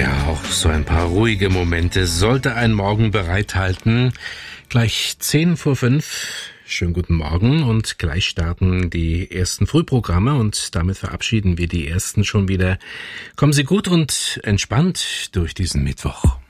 Ja, auch so ein paar ruhige Momente sollte ein Morgen bereithalten. Gleich 5:10. Schönen guten Morgen und gleich starten die ersten Frühprogramme und damit verabschieden wir die ersten schon wieder. Kommen Sie gut und entspannt durch diesen Mittwoch.